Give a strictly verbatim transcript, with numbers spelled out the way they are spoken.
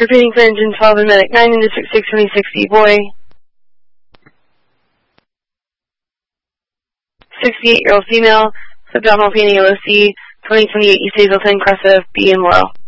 Repeating for engine twelve and medic nine in District six twenty sixty, boy. sixty-eight-year-old female, subabdominal pain, A L O C, twenty twenty-eight East Hazelton, Cressa, B and low.